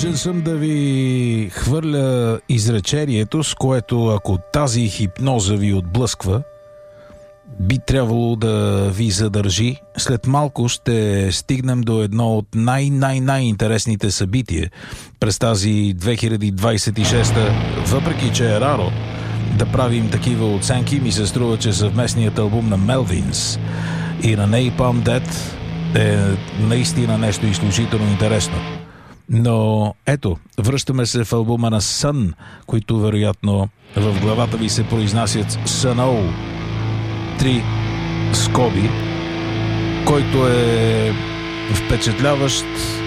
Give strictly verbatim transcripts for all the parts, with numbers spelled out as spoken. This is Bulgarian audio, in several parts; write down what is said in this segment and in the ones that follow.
Длъжен съм да ви хвърля изречението, с което ако тази хипноза ви отблъсква, би трябвало да ви задържи. След малко ще стигнем до едно от най-най-най-интересните събития през тази две хиляди двадесет и шеста. Въпреки че е раро да правим такива оценки, ми се струва, че съвместният албум на Melvins и на Napalm Death е наистина нещо изключително интересно. Но ето, връщаме се в албума на Sun, които вероятно в главата ви се произнасят Sun-O, три скоби, който е впечатляващ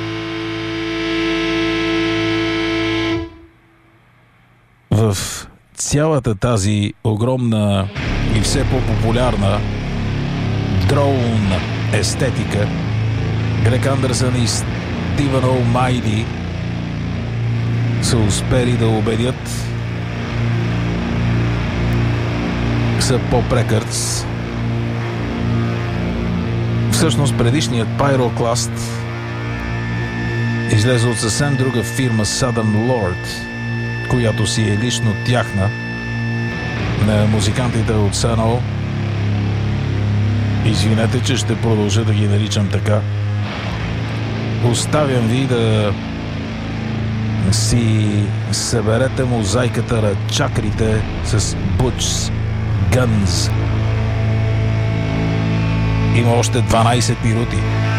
в цялата тази огромна и все по-популярна дроун естетика. Грег Андерсън и Стивън О'Майди са успели да убедят са по-прекърц. Всъщност предишният Pyroclast излезе от съвсем друга фирма Southern Lord, която си е лично тяхна, на музикантите от Sun-O. Извинете, че ще продължа да ги наричам така. Оставям ви да си съберете мозайката на чакрите с Butch Guns. Има още дванадесет минути.